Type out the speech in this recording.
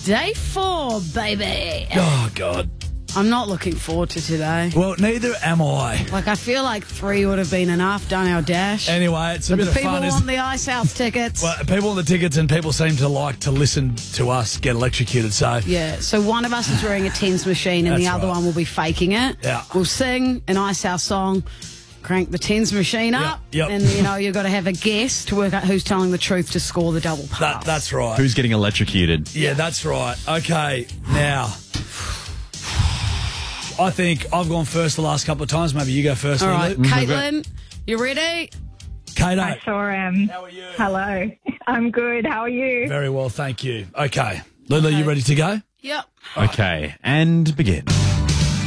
Day 4, baby. Oh, God. I'm not looking forward to today. Well, neither am I. Like, I feel like 3 would have been enough, done our dash. Anyway, it's a But bit the of people fun. want the Ice House tickets. Well, people want the tickets and people seem to like to listen to us get electrocuted, so... Yeah, so one of us is wearing a TENS machine and the That's other right. one will be faking it. Yeah. We'll sing an Ice House song, crank the TENS machine up, Yep. and, you've got to have a guess to work out who's telling the truth to score the double pass. That's right. Who's getting electrocuted? Yeah, that's right. Okay, now... I think I've gone first the last couple of times. Maybe you go first, All right, Lulu. Caitlin, you ready? Kato. I sure am. How are you? Hello. I'm good. How are you? Very well, thank you. Okay. Lulu, you ready to go? Yep. Okay, and begin.